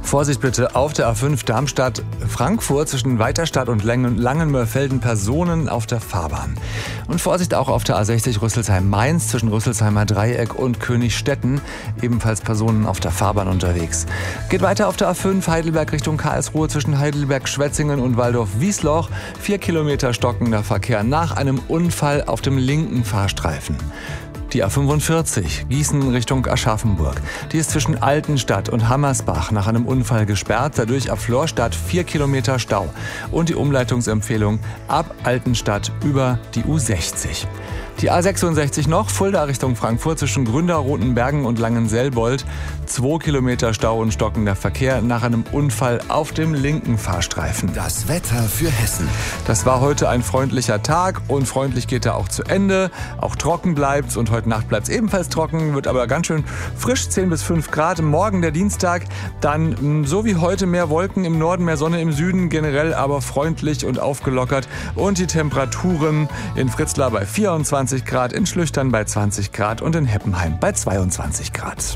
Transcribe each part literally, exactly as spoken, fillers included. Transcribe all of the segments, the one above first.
Vorsicht bitte auf der A fünf Darmstadt-Frankfurt zwischen Weiterstadt und Langenmörfelden Personen auf der Fahrbahn. Und Vorsicht auch auf der A sechzig Rüsselsheim-Mainz zwischen Rüsselsheimer Dreieck und Königstetten. Ebenfalls Personen auf der Fahrbahn unterwegs. Geht weiter auf der A fünf Heidelberg Richtung Karlsruhe zwischen Heidelberg-Schwetzingen und Waldorf-Wiesloch. Vier Kilometer stockender Verkehr nach einem Unfall auf dem linken Fahrstreifen. Die A fünfundvierzig, Gießen Richtung Aschaffenburg. Die ist zwischen Altenstadt und Hammersbach nach einem Unfall gesperrt. Dadurch ab Florstadt vier Kilometer Stau. Und die Umleitungsempfehlung ab Altenstadt über die U sechzig. Die A sechsundsechzig noch, Fulda Richtung Frankfurt zwischen Gründer, Rotenbergen und Langenselbold. Zwei Kilometer Stau und stockender Verkehr nach einem Unfall auf dem linken Fahrstreifen. Das Wetter für Hessen. Das war heute ein freundlicher Tag und freundlich geht er auch zu Ende. Auch trocken bleibt's und heute Nacht bleibt's ebenfalls trocken, wird aber ganz schön frisch, zehn bis fünf Grad. Morgen der Dienstag, dann so wie heute mehr Wolken im Norden, mehr Sonne im Süden, generell aber freundlich und aufgelockert. Und die Temperaturen in Fritzlar bei vierundzwanzig Grad, in Schlüchtern bei zwanzig Grad und in Heppenheim bei zweiundzwanzig Grad.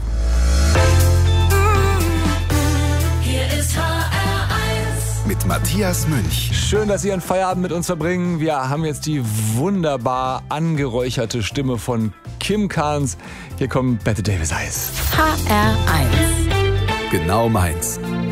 Hier ist H R eins Mit Matthias Münch. Schön, dass Sie Ihren Feierabend mit uns verbringen. Wir haben jetzt die wunderbar angeräucherte Stimme von Kim Carnes. Hier kommt Bette Davis Eyes. H R eins Genau meins.